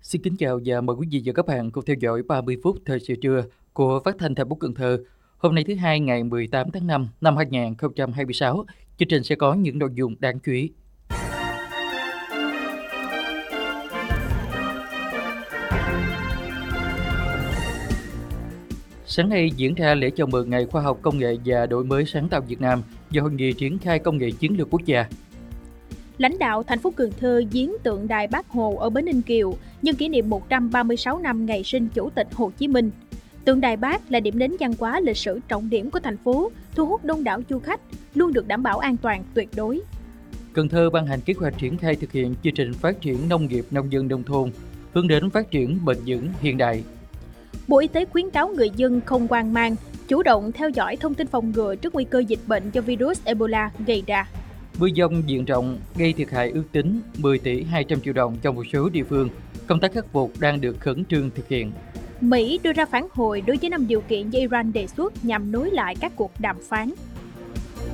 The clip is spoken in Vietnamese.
Xin kính chào và mời quý vị và các bạn cùng theo dõi 30 phút thời sự trưa của Phát thanh Thành phố Cần Thơ. Hôm nay thứ hai ngày 18 tháng 5 năm 2026, chương trình sẽ có những nội dung đáng chú ý. Sáng nay diễn ra lễ chào mừng Ngày Khoa học Công nghệ và Đổi mới sáng tạo Việt Nam và Hội nghị triển khai công nghệ chiến lược quốc gia. Lãnh đạo thành phố Cần Thơ viếng tượng đài Bác Hồ ở bến Ninh Kiều nhân kỷ niệm 136 năm ngày sinh Chủ tịch Hồ Chí Minh. Tượng đài Bác là điểm đến văn hóa lịch sử trọng điểm của thành phố, thu hút đông đảo du khách, luôn được đảm bảo an toàn tuyệt đối. Cần Thơ ban hành kế hoạch triển khai thực hiện chương trình phát triển nông nghiệp nông dân nông thôn, hướng đến phát triển bền vững hiện đại. Bộ Y tế khuyến cáo người dân không hoang mang, chủ động theo dõi thông tin phòng ngừa trước nguy cơ dịch bệnh do virus Ebola gây ra. Mưa dông diện rộng gây thiệt hại ước tính 10 tỷ 200 triệu đồng cho một số địa phương. Công tác khắc phục đang được khẩn trương thực hiện. Mỹ đưa ra phản hồi đối với 5 điều kiện do Iran đề xuất nhằm nối lại các cuộc đàm phán.